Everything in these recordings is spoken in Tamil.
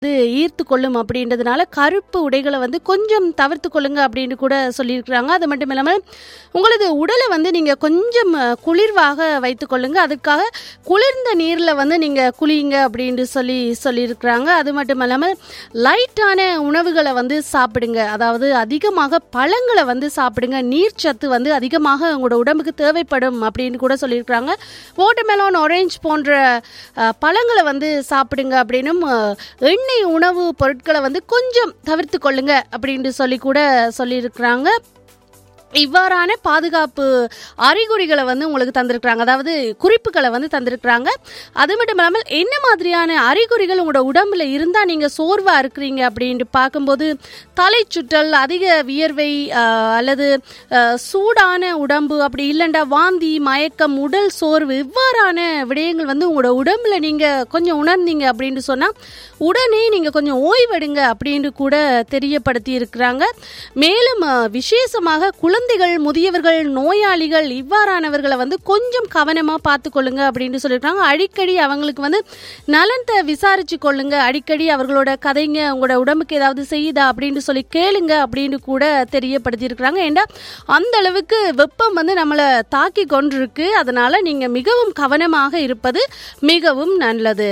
ஈர்த்து கொள்ளும் அப்படின்றதுனால கருப்பு உடைகளை வந்து கொஞ்சம் தவிர்த்து கொள்ளுங்க அப்படின்னு கூட சொல்லியிருக்கிறாங்க. அது மட்டும் இல்லாமல் உங்களது உடலை வந்து நீங்கள் கொஞ்சம் குளிர்வாக வைத்து கொள்ளுங்க. அதுக்காக குளிர்ந்த நீரில் வந்து நீங்கள் குளியுங்க அப்படின்னு சொல்லியிருக்கிறாங்க. அது மட்டும் இல்லாமல் லைட்டான உணவுகளை வந்து சாப்பிடுங்க. அதாவது அதிகமாக பழங்களை வந்து சாப்பிடுங்க. நீர்ச்சத்து வந்து அதிகமாக உங்களோட உடம்புக்கு தேவைப்படும் அப்படின்னு கூட சொல்லியிருக்கிறாங்க. வாட்டர்மெலன், ஆரஞ்சு போன்ற பழங்களை வந்து சாப்பிடுங்க அப்படின்னும் எண்ணெய் உணவு பொருட்களை வந்து கொஞ்சம் தவிர்த்து கொள்ளுங்க அப்படின்னு சொல்லி கூட சொல்லியிருக்கிறாங்க. இவ்வாறான பாதுகாப்பு அறிகுறிகளை வந்து உங்களுக்கு தந்திருக்கிறாங்க, அதாவது குறிப்புகளை வந்து தந்திருக்கிறாங்க. அது மட்டும் இல்லாமல் என்ன மாதிரியான அறிகுறிகள் உங்களோட உடம்புல இருந்தால் நீங்கள் சோர்வாக இருக்கிறீங்க அப்படின்ட்டு பார்க்கும்போது தலை சுற்றல், அதிக வியர்வை, அல்லது சூடான உடம்பு, அப்படி இல்லைண்டா வாந்தி, மயக்கம், உடல் சோர்வு, இவ்வாறான விடயங்கள் வந்து உங்களோட உடம்புல நீங்கள் கொஞ்சம் உணர்ந்தீங்க அப்படின்னு சொன்னால் உடனே நீங்கள் கொஞ்சம் ஓய்வெடுங்க அப்படின்னு கூட தெரியப்படுத்தி இருக்கிறாங்க. மேலும் விசேஷமாக குழந்தைகள், முதியவர்கள், நோயாளிகள் இவ்வாறானவர்களை வந்து கொஞ்சம் கவனமாக பார்த்துக்கொள்ளுங்க அப்படின்னு சொல்லியிருக்காங்க. அடிக்கடி அவங்களுக்கு வந்து நலத்தை விசாரிச்சு கொள்ளுங்க. அடிக்கடி அவர்களோட கதைங்க, உங்களோட உடம்புக்கு ஏதாவது செய்யுதா அப்படின்னு சொல்லி கேளுங்க அப்படின்னு கூட தெரியப்படுத்தி இருக்கிறாங்க. ஏண்டா அந்த அளவுக்கு வெப்பம் வந்து நம்மளை தாக்கி கொண்டிருக்கு. அதனால நீங்கள் மிகவும் கவனமாக இருப்பது மிகவும் நல்லது.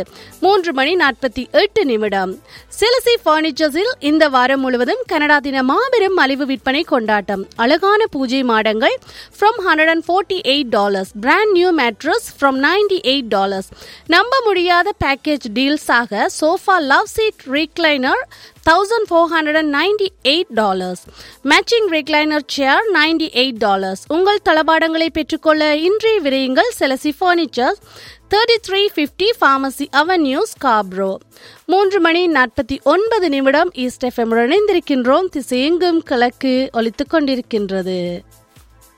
3:48 செலசி பர்னிச்சர்ஸில் இந்த வாரம் முழுவதும் கனடா தின மாபெரும் மலிவு விற்பனை கொண்டாட்டம். அழகான பூஜை மாடங்கள் from $148, brand new mattress from $98. நம்ப முடியாத பேக்கேஜ் டீல்ஸ் ஆக sofa love seat recliner $1,498, matching recliner chair $98. உங்கள் தளபாடங்களை பெற்றுக்கொள்ள இன்றைய விரையுங்கள் செலசி furnitures, 3350 Pharmacy Avenue, Scarborough. 3:49 east FM இணைந்திருக்கின்றோம். திசையெங்கும் கிழக்கு ஒலித்துக் கொண்டிருக்கின்றது.